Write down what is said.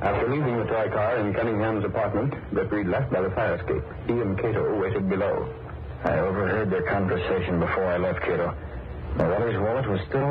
After leaving the toy car in Cunningham's apartment, Rip Reed left by the fire escape. He and Cato waited below. I overheard their conversation before I left, Cato. My brother's wallet was still